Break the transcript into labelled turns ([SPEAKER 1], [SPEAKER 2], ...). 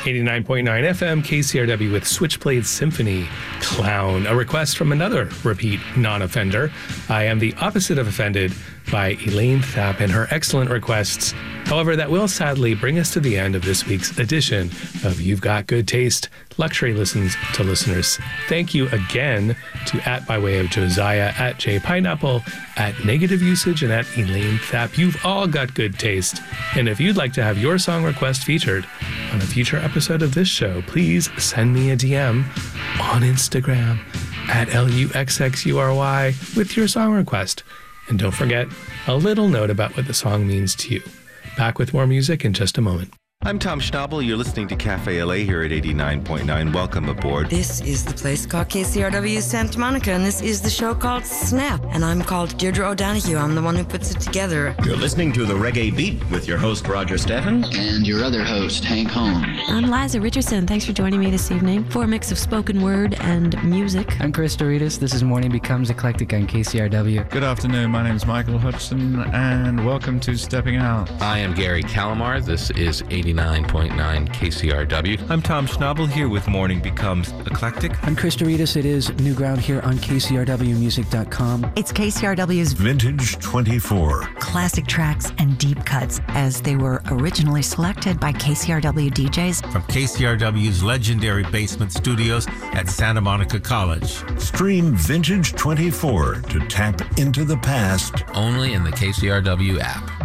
[SPEAKER 1] 89.9 FM KCRW with Switchblade Symphony, Clown, a request from another repeat non-offender. I am the opposite of offended by Elaine Thapp and her excellent requests. However, that will sadly bring us to the end of this week's edition of You've Got Good Taste, luxury listens to listeners. Thank you again to by way of Josiah, @JPineapple, @Negative Usage, and @Elaine Thapp. You've all got good taste. And if you'd like to have your song request featured on a future episode of this show, please send me a DM on Instagram @LUXXURY with your song request. And don't forget a little note about what the song means to you. Back with more music in just a moment.
[SPEAKER 2] I'm Tom Schnabel. You're listening to Cafe LA here at 89.9. Welcome aboard.
[SPEAKER 3] This is the place called KCRW Santa Monica, and this is the show called Snap. And I'm called Deirdre O'Donoghue. I'm the one who puts it together.
[SPEAKER 4] You're listening to The Reggae Beat with your host, Roger Steffen.
[SPEAKER 5] And your other host, Hank Holmes.
[SPEAKER 6] I'm Liza Richardson. Thanks for joining me this evening for a mix of spoken word and music.
[SPEAKER 7] I'm Chris Doritas. This is Morning Becomes Eclectic on KCRW.
[SPEAKER 8] Good afternoon. My name is Michael Hudson, and welcome to Stepping Out.
[SPEAKER 9] I am Gary Calamar. This is 89.9 KCRW.
[SPEAKER 10] I'm Tom Schnabel here with Morning Becomes Eclectic.
[SPEAKER 11] I'm Chris Doritas. It is New Ground here on KCRWmusic.com.
[SPEAKER 12] It's KCRW's
[SPEAKER 13] Vintage 24.
[SPEAKER 12] Classic tracks and deep cuts as they were originally selected by KCRW DJs.
[SPEAKER 13] From KCRW's legendary basement studios at Santa Monica College. Stream Vintage 24 to tap into the past.
[SPEAKER 9] Only in the KCRW app.